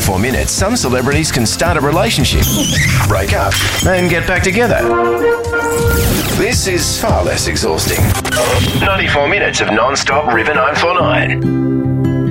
94 minutes, some celebrities can start a relationship, break up, and get back together. This is far less exhausting. 94 minutes of non-stop River 949.